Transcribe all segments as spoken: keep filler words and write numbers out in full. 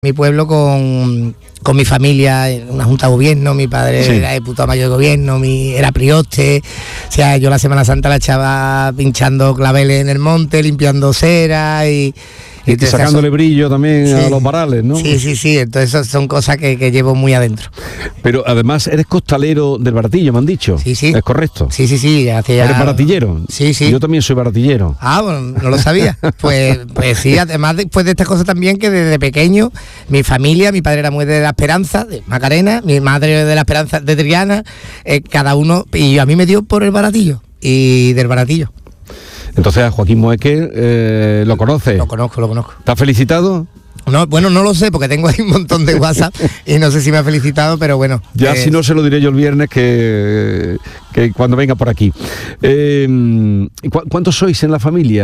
Mi pueblo con, con mi familia, en una junta de gobierno, mi padre sí. era diputado mayor de gobierno, mi, era prioste, o sea, yo la Semana Santa la echaba pinchando claveles en el monte, limpiando cera y... Y, y sacándole son... brillo también sí. a los varales, ¿no? Sí, sí, sí, entonces son cosas que, que llevo muy adentro. Pero además eres costalero del Baratillo, me han dicho. Sí, sí. ¿Es correcto? Sí, sí, sí. Hacia... ¿Eres baratillero? Sí, sí. Yo también soy baratillero. Ah, bueno, no lo sabía. pues, pues sí, además después de estas cosas también que desde pequeño, mi familia, mi padre era muy de La Esperanza, de Macarena, mi madre de La Esperanza, de Triana, eh, cada uno, y a mí me dio por el Baratillo y del Baratillo. Entonces a Joaquín Moekel eh, lo conoces. Lo conozco, lo conozco. ¿Te has felicitado? No, bueno, no lo sé porque tengo ahí un montón de WhatsApp y no sé si me ha felicitado, pero bueno. Ya eh, si no se lo diré yo el viernes que, que cuando venga por aquí. Eh, ¿cu- ¿Cuántos sois en la familia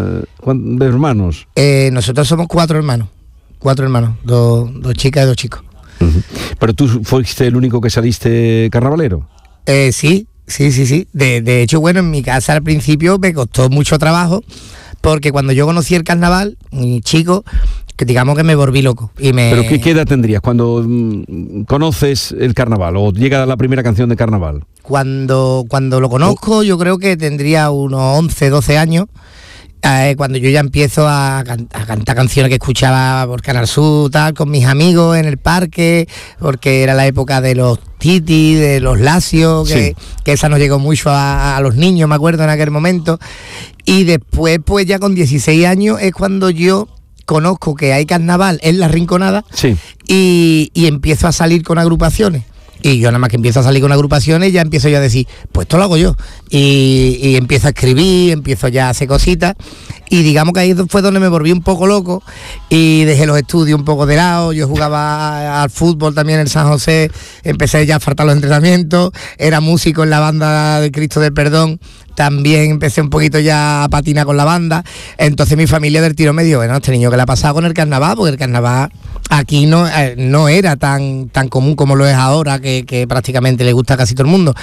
de hermanos? Eh, nosotros somos cuatro hermanos, cuatro hermanos, dos, dos chicas y dos chicos. Uh-huh. ¿Pero tú fuiste el único que saliste carnavalero? Eh, sí. Sí, sí, sí. De, de hecho, bueno, en mi casa al principio me costó mucho trabajo porque cuando yo conocí el carnaval, mi chico, que digamos que me volví loco. Y me... ¿Pero qué, qué edad tendrías cuando mm, conoces el carnaval o llega la primera canción de carnaval? Cuando, cuando lo conozco, yo creo que tendría unos once, doce años. Eh, cuando yo ya empiezo a, can- a cantar canciones que escuchaba por Canal Sur, tal, con mis amigos en el parque, porque era la época de los Titi, de los Lacios, que, sí. que esa nos llegó mucho a, a los niños, me acuerdo, en aquel momento. Y después, pues ya con dieciséis años, es cuando yo conozco que hay carnaval en La Rinconada sí. y, y empiezo a salir con agrupaciones. Y yo nada más que empiezo a salir con agrupaciones, ya empiezo ya a decir, pues esto lo hago yo. Y, y empiezo a escribir, empiezo ya a hacer cositas. Y digamos que ahí fue donde me volví un poco loco y dejé los estudios un poco de lado. Yo jugaba al fútbol también en San José, empecé ya a faltar los entrenamientos, era músico en la banda de Cristo del Perdón. También empecé un poquito ya a patinar con la banda. Entonces mi familia del tiro me dijo, bueno, este niño que le ha pasado con el carnaval, porque el carnaval aquí no, eh, no era tan, tan común como lo es ahora, que, que prácticamente le gusta a casi todo el mundo.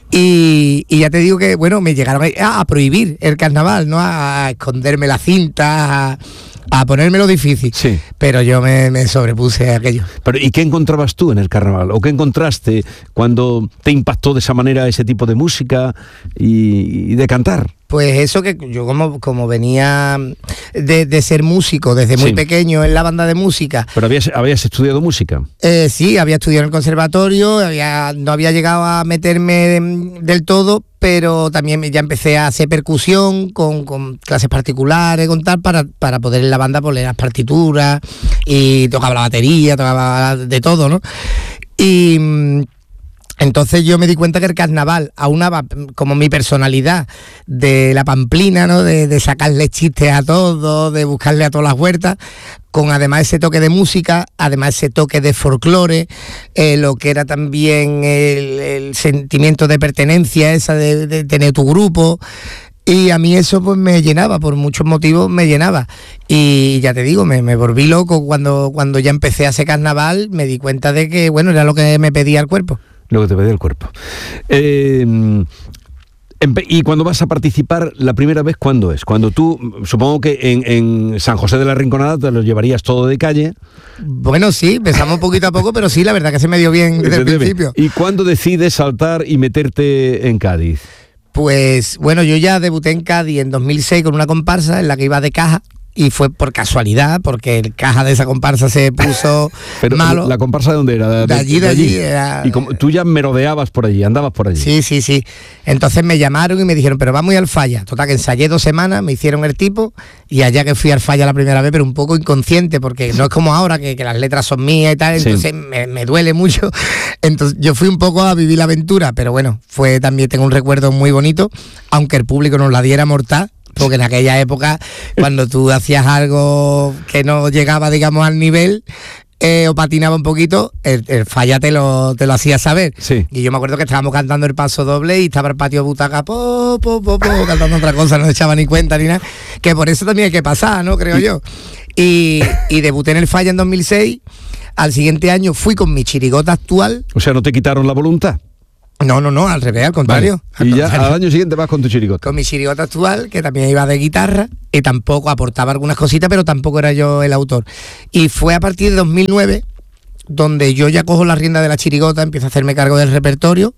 Y, y ya te digo que, bueno, me llegaron a, a prohibir el carnaval, ¿no? A, a esconderme la cinta, a, a ponérmelo difícil. Sí. Pero yo me, me sobrepuse a aquello. Pero ¿y qué encontrabas tú en el carnaval? ¿O qué encontraste cuando te impactó de esa manera ese tipo de música y, y de cantar? Pues eso, que yo como, como venía de, de ser músico desde muy sí. pequeño en la banda de música. ¿Pero habías, habías estudiado música? Eh, sí, había estudiado en el conservatorio, había, no había llegado a meterme de, del todo, pero también ya empecé a hacer percusión con, con clases particulares, con tal, para, para poder en la banda poner las partituras, y tocaba la batería, tocaba de todo, ¿no? Y... Entonces yo me di cuenta que el carnaval aunaba como mi personalidad de la pamplina, ¿no? De, de sacarle chistes a todos, de buscarle a todas las huertas, con además ese toque de música, además ese toque de folclore, eh, lo que era también el, el sentimiento de pertenencia, esa de, de tener tu grupo. Y a mí eso pues me llenaba, por muchos motivos me llenaba. Y ya te digo, me, me volví loco cuando, cuando ya empecé a hacer carnaval, me di cuenta de que, bueno, era lo que me pedía el cuerpo. Lo que te pedía el cuerpo. Eh, y cuando vas a participar, la primera vez, ¿cuándo es? Cuando tú, supongo que en, en San José de la Rinconada te lo llevarías todo de calle. Bueno, sí, empezamos poquito a poco, pero sí, la verdad que se me dio bien desde el principio. ¿Y cuándo decides saltar y meterte en Cádiz? Pues bueno, yo ya debuté en Cádiz en dos mil seis con una comparsa en la que iba de caja. Y fue por casualidad, porque el caja de esa comparsa se puso Pero, malo. ¿La comparsa de dónde era? De, de allí, de allí. allí era... Y como, tú ya merodeabas por allí, andabas por allí. Sí, sí, sí. Entonces me llamaron y me dijeron, pero vamos a ir al Falla. Total, que ensayé dos semanas, me hicieron el tipo, y allá que fui al Falla la primera vez, pero un poco inconsciente, porque no es como ahora, que, que las letras son mías y tal, entonces sí. me, me duele mucho. Entonces yo fui un poco a vivir la aventura, pero bueno, fue también, tengo un recuerdo muy bonito, aunque el público nos la diera mortal. Porque en aquella época, cuando tú hacías algo que no llegaba, digamos, al nivel, eh, o patinaba un poquito, el, el Falla te lo, te lo hacía saber. Sí. Y yo me acuerdo que estábamos cantando el paso doble y estaba el patio de butaca, po, po, po, po, cantando otra cosa, no se echaba ni cuenta ni nada. Que por eso también hay que pasar, ¿no? Creo yo. Y, y debuté en el Falla en dos mil seis. Al siguiente año fui con mi chirigota actual. O sea, ¿no te quitaron la voluntad? No, no, no, al revés, al contrario. Vale. Y al ya contrario. al año siguiente vas con tu chirigota. Con mi chirigota actual, que también iba de guitarra, y tampoco aportaba algunas cositas, pero tampoco era yo el autor. Y fue a partir de dos mil nueve, donde yo ya cojo la rienda de la chirigota, empiezo a hacerme cargo del repertorio,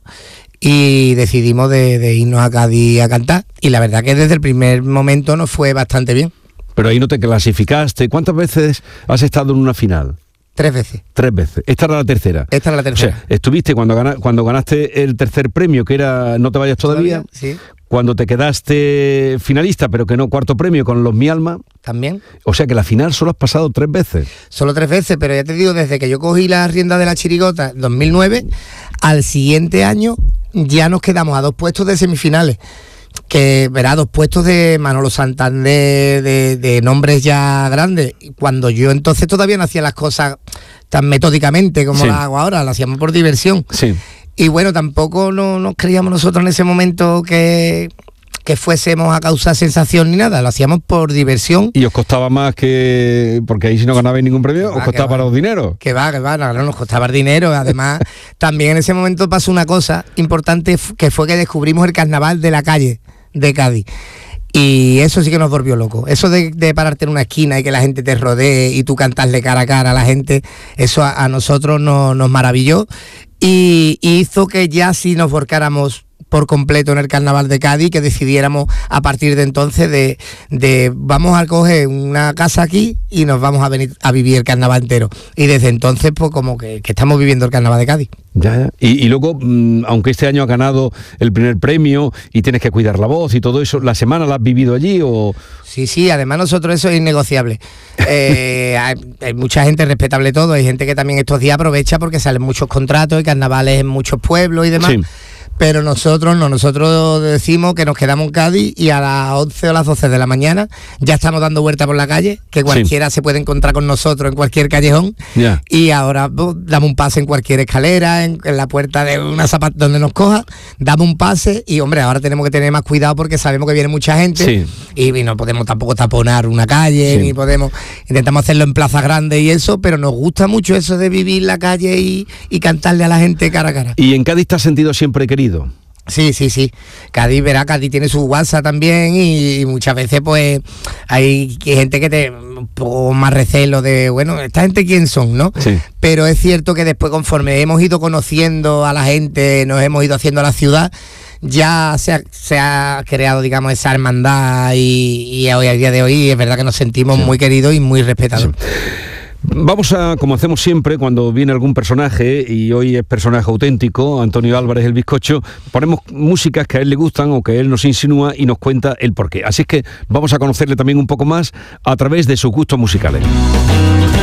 y decidimos de, de irnos a Cádiz a cantar. Y la verdad que desde el primer momento nos fue bastante bien. Pero ahí no te clasificaste. ¿Cuántas veces has estado en una final? Tres veces. Tres veces. Esta era la tercera. Esta era la tercera. O sea, estuviste cuando, gana, cuando ganaste el tercer premio, que era No te vayas todavía. ¿Todavía? Sí. Cuando te quedaste finalista, pero que no cuarto premio con Los Mi Alma. También. O sea que la final solo has pasado tres veces. Solo tres veces, pero ya te digo, desde que yo cogí la rienda de la chirigota en dos mil nueve, al siguiente año ya nos quedamos a dos puestos de semifinales. Que verá, dos puestos de Manolo Santander, de, de nombres ya grandes. Cuando yo entonces todavía no hacía las cosas tan metódicamente como Sí. las hago ahora, las hacíamos por diversión. Sí. Y bueno, tampoco no, nos creíamos nosotros en ese momento que, que fuésemos a causar sensación ni nada, lo hacíamos por diversión. ¿Y os costaba más que...? Porque ahí si no ganabais ningún premio, Que os va, costaba que va. para los dineros. Que va, que va, no, no nos costaba el dinero. Además, también en ese momento pasó una cosa importante, f- que fue que descubrimos el carnaval de la calle de Cádiz. Y eso sí que nos volvió loco. Eso de, de pararte en una esquina y que la gente te rodee y tú cantarle cara a cara a la gente, eso a, a nosotros no, nos maravilló y, y hizo que ya sí nos volcáramos por completo en el carnaval de Cádiz, que decidiéramos a partir de entonces de, de vamos a coger una casa aquí y nos vamos a venir a vivir el carnaval entero. Y desde entonces pues como que, que estamos viviendo el carnaval de Cádiz. Ya, ya. Y, y luego, mmm, aunque este año has ganado el primer premio y tienes que cuidar la voz y todo eso, ¿la semana la has vivido allí o...? Sí, sí, además nosotros eso es innegociable. Eh, hay, hay mucha gente respetable todo, hay gente que también estos días aprovecha porque salen muchos contratos y carnavales en muchos pueblos y demás. Sí. Pero nosotros no, nosotros decimos que nos quedamos en Cádiz y a las once o las doce de la mañana ya estamos dando vuelta por la calle, que cualquiera sí. se puede encontrar con nosotros en cualquier callejón. Yeah. Y ahora pues, damos un pase en cualquier escalera, en, en la puerta de una zapata donde nos coja, damos un pase y hombre, ahora tenemos que tener más cuidado porque sabemos que viene mucha gente Sí. y, y no podemos tampoco taponar una calle, Sí. ni podemos, intentamos hacerlo en plazas grandes y eso, pero nos gusta mucho eso de vivir la calle y, y cantarle a la gente cara a cara. ¿Y en Cádiz te has sentido siempre querido? Sí, sí, sí. Cádiz, verá, Cádiz tiene su WhatsApp también y, y muchas veces pues hay gente que te un poco más recelo de, bueno, ¿esta gente quién son, no? Sí. Pero es cierto que después conforme hemos ido conociendo a la gente, nos hemos ido haciendo a la ciudad, ya se ha, se ha creado, digamos, esa hermandad y, y hoy, a día de hoy es verdad que nos sentimos Sí. muy queridos y muy respetados. Sí. Vamos a, como hacemos siempre, cuando viene algún personaje, y hoy es personaje auténtico, Antonio Álvarez el Bizcocho, ponemos músicas que a él le gustan o que él nos insinúa y nos cuenta el porqué. Así es que vamos a conocerle también un poco más a través de sus gustos musicales.